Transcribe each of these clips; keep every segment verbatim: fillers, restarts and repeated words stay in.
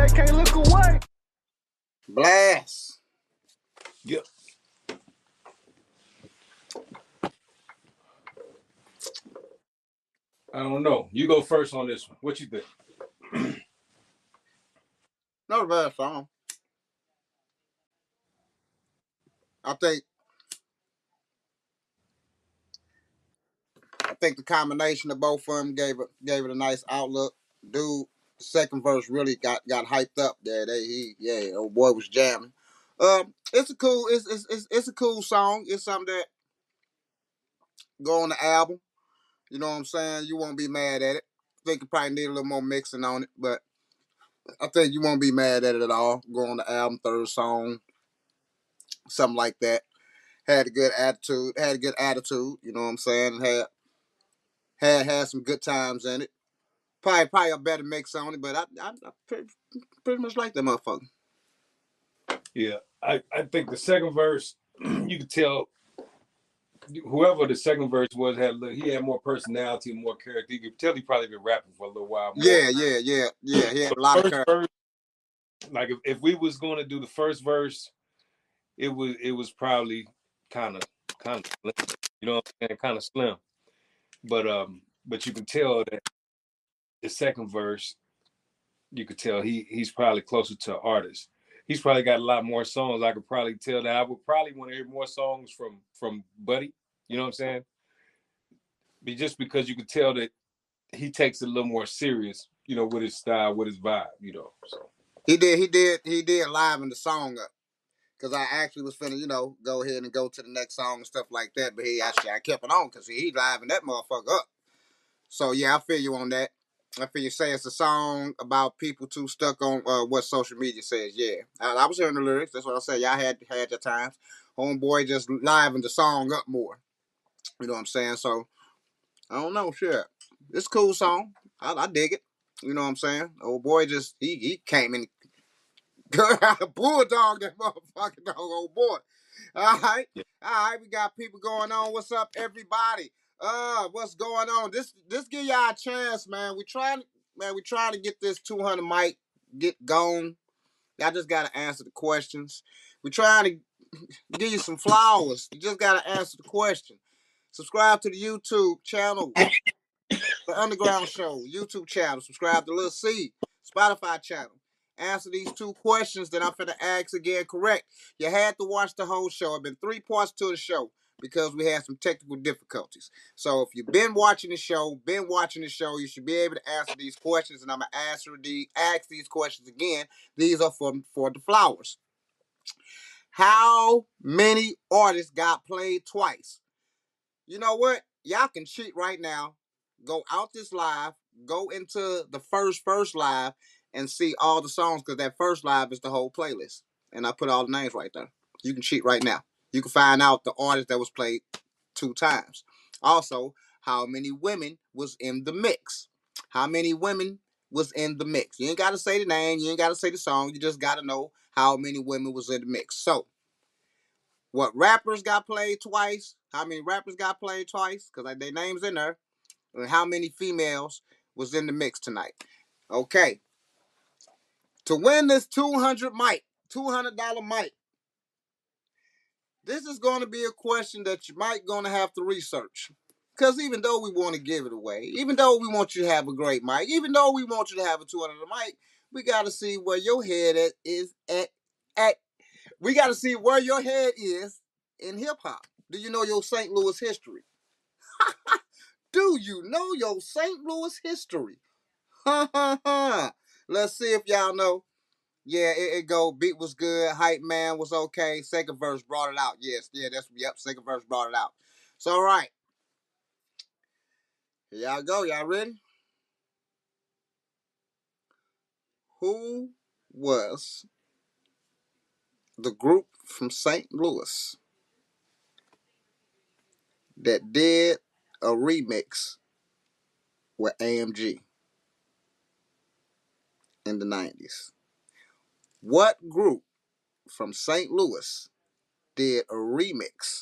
away, can't look away. Blast. Yep. I don't know. You go first on this one. What you think? Not a bad song. I think I think the combination of both of them gave it gave it a nice outlook. Dude, second verse really got got hyped up there. They he yeah, old boy was jamming. Um, it's a cool it's it's it's, it's a cool song. It's something that go on the album. You know what I'm saying? You won't be mad at it. I think you probably need a little more mixing on it, but I think you won't be mad at it at all. Go on the album, third song, something like that. Had a good attitude. Had a good attitude. You know what I'm saying? Had had had some good times in it. Probably probably a better mix on it, but I I, I pretty, pretty much like that motherfucker. Yeah, I, I think the second verse, you could tell whoever the second verse was had he had more personality and more character. You could tell he probably been rapping for a little while more. Yeah, yeah, yeah, yeah. He had a lot of First character. verse, like if, if we was going to do the first verse, it was it was probably kind of kind of slim, you know what I'm saying, kind of slim. But um, but you can tell that the second verse, you could tell he he's probably closer to an artist. He's probably got a lot more songs. I could probably tell that I would probably want to hear more songs from from Buddy. You know what I'm saying? But just because you could tell that he takes it a little more serious, you know, with his style, with his vibe, you know. So He did, he did, he did liven the song up. Cause I actually was finna, you know, go ahead and go to the next song and stuff like that. But he actually I kept it on because he livened that motherfucker up. So yeah, I feel you on that. I feel you say it's a song about people too stuck on uh, what social media says. Yeah, I, I was hearing the lyrics. That's what I said. Y'all had had your times. Homeboy just livened the song up more. You know what I'm saying? So I don't know. Sure, it's a cool song. I, I dig it. You know what I'm saying? Old boy just he he came in, bulldog that motherfucking dog, old boy. All right, yeah. all right. We got people going on. What's up, everybody? Uh, what's going on? This this give y'all a chance, man. We trying, man. We trying to get this two hundred mic get going. Y'all just gotta answer the questions. We trying to give you some flowers. You just gotta answer the question. Subscribe to the YouTube channel, the Underground Show YouTube channel. Subscribe to Lil C Spotify channel. Answer these two questions that I'm finna ask again correct. You had to watch the whole show. It's been three parts to the show because we had some technical difficulties. So if you've been watching the show, been watching the show, you should be able to answer these questions, and I'm gonna answer the ask these questions again. These are for for the flowers. How many artists got played twice? You know what? Y'all can cheat right now. Go out this live, go into the first first live, and see all the songs because that first live is the whole playlist, and I put all the names right there. You can cheat right now. You can find out the artist that was played two times. Also, how many women was in the mix? How many women was in the mix? You ain't got to say the name. You ain't got to say the song. You just got to know how many women was in the mix. So, what rappers got played twice? How many rappers got played twice? Because their names in there. And how many females was in the mix tonight? Okay. To win this two hundred mic, two hundred dollars mic, this is going to be a question that you might going to have to research. Because even though we want to give it away, even though we want you to have a great mic, even though we want you to have a two hundred dollars mic, we got to see where your head at, is at, at. We got to see where your head is in hip hop. Do you know your Saint Louis history? Do you know your Saint Louis history? Ha ha ha. Let's see if y'all know. Yeah, it, it go. Beat was good. Hype man was okay. Second verse brought it out. Yes, yeah, that's yep. Second verse brought it out. So all right, here y'all go. Y'all ready? Who was the group from Saint Louis that did a remix with A M G in the nineties? What group from Saint Louis did a remix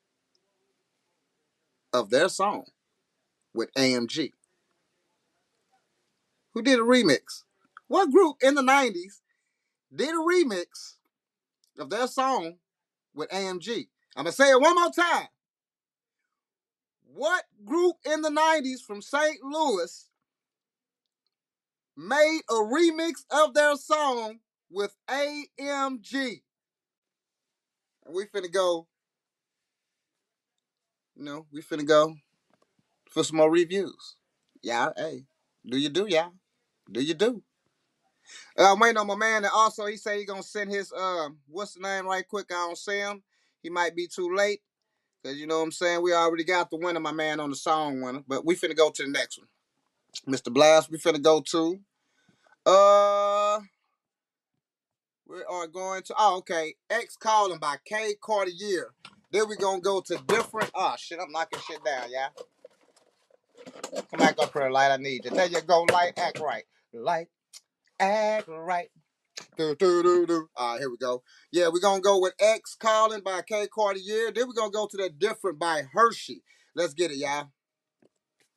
of their song with A M G? Who did a remix? What group in the nineties did a remix of their song with A M G? I'm going to say it one more time. What group in the nineties from Saint Louis made a remix of their song with A M G? And we finna go, you know, we finna go for some more reviews. Yeah, hey, do you do, y'all? Do you do? Uh, I'm waiting on my man, and also he say he gonna send his uh, what's the name right quick. I don't see him. He might be too late, cause you know what I'm saying. We already got the winner, my man, on the song winner. But we finna go to the next one, Mister Blast. We finna go to uh, we are going to oh okay, X Calling by K Cartier. Then we gonna go to different. Oh shit, I'm knocking shit down, yeah. Come back up here, light. I need you. There you go, light. Act right, light. Act right. Do, do, do, do. All right, here we go. Yeah, we're going to go with X Calling by K Cartier. Then we're going to go to that Different by Hershey. Let's get it, y'all.